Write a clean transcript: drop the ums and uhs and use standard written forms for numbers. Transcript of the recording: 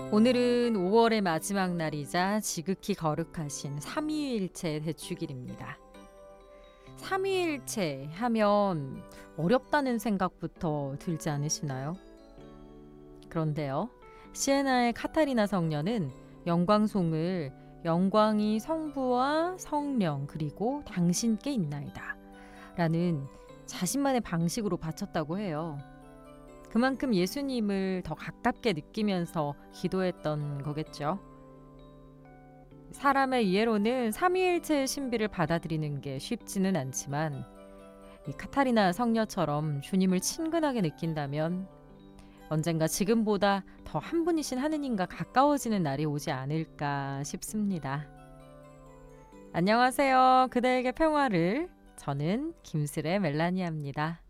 오늘은 5월의 마지막 날이자 지극히 거룩하신 삼위일체 대축일입니다. 삼위일체 하면 어렵다는 생각부터 들지 않으시나요? 그런데요, 시에나의 카타리나 성녀는 영광송을 영광이 성부와 성령 그리고 당신께 있나이다 라는 자신만의 방식으로 바쳤다고 해요. 그만큼 예수님을 더 가깝게 느끼면서 기도했던 거겠죠. 사람의 이해로는 삼위일체의 신비를 받아들이는 게 쉽지는 않지만 이 카타리나 성녀처럼 주님을 친근하게 느낀다면 언젠가 지금보다 더 한 분이신 하느님과 가까워지는 날이 오지 않을까 싶습니다. 안녕하세요. 그대에게 평화를. 저는 김슬의 멜라니아입니다.